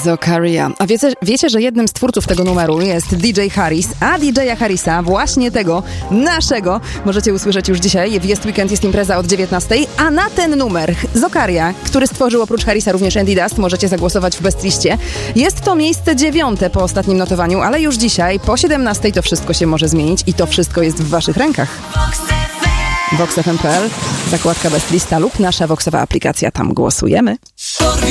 Zokaria. A wiecie, że jednym z twórców tego numeru jest DJ Harris, a DJ-a Harrisa, właśnie tego, naszego, możecie usłyszeć już dzisiaj. W Jest Weekend, jest impreza od 19, a na ten numer Zokaria, który stworzył oprócz Harrisa również Andy Dust, możecie zagłosować w Bestliście. Jest to miejsce 9 po ostatnim notowaniu, ale już dzisiaj po 17 to wszystko się może zmienić i to wszystko jest w waszych rękach. VoxFM.pl, zakładka Bestlista lub nasza Voxowa aplikacja, tam głosujemy.